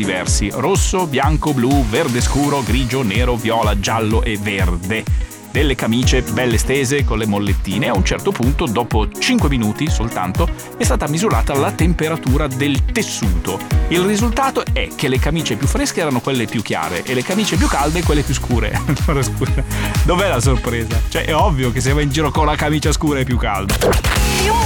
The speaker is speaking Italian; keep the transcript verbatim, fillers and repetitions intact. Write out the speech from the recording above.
diversi: rosso, bianco, blu, verde scuro, grigio, nero, viola, giallo e verde. Delle camicie belle stese con le mollettine. A un certo punto, dopo cinque minuti soltanto, è stata misurata la temperatura del tessuto. Il risultato è che le camicie più fresche erano quelle più chiare e le camicie più calde quelle più scure. Dov'è la sorpresa? Cioè, è ovvio che se vai in giro con la camicia scura è più calda.